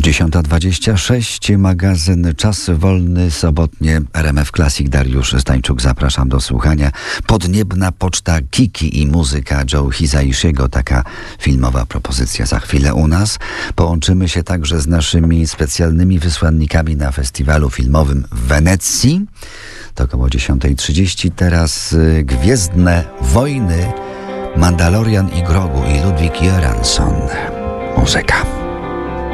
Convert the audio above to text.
10:26, magazyn Czas Wolny, sobotnie RMF Classic. Dariusz Stańczuk, zapraszam do słuchania. Podniebna poczta Kiki i muzyka Joe Hisaishiego. Taka filmowa propozycja za chwilę u nas. Połączymy się także z naszymi specjalnymi wysłannikami na festiwalu filmowym w Wenecji. To około 10:30. Teraz Gwiezdne Wojny, Mandalorian i Grogu i Ludwig Göransson. Muzyka.